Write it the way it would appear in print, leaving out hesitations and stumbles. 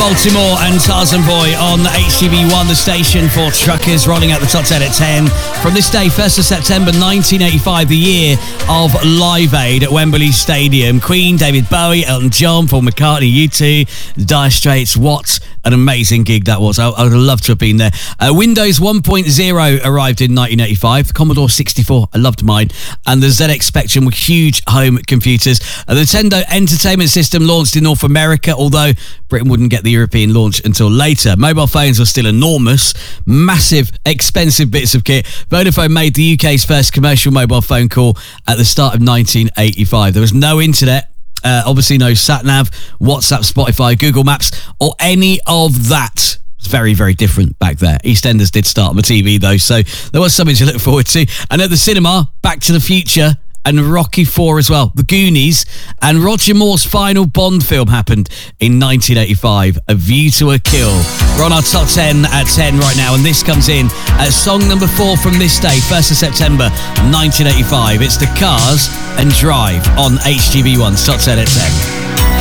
Baltimore and Tarzan Boy on HTV1, the station for truckers, rolling out the top 10 at 10. From this day, 1st of September 1985, the year of Live Aid at Wembley Stadium. Queen, David Bowie, Elton John, Paul McCartney, U2, The Dire Straits. What an amazing gig that was. I would have loved to have been there. Windows 1.0 arrived in 1985. The Commodore 64, I loved mine. And the ZX Spectrum were huge home computers. The Nintendo Entertainment System launched in North America, although Britain wouldn't get the European launch until later. Mobile phones were still enormous, massive, expensive bits of kit. Vodafone made the UK's first commercial mobile phone call at the start of 1985. There was no internet. Obviously no sat-nav, WhatsApp, Spotify, Google Maps, or any of that. It's very, very different back there. EastEnders did start on the TV, though, so there was something to look forward to. And at the cinema, Back to the Future and Rocky IV as well. The Goonies and Roger Moore's final Bond film happened in 1985, A View to a Kill. We're on our top 10 at 10 right now, and this comes in as song number 4 from this day, 1st of September 1985. It's The Cars and Drive on HTV1's top 10 at 10.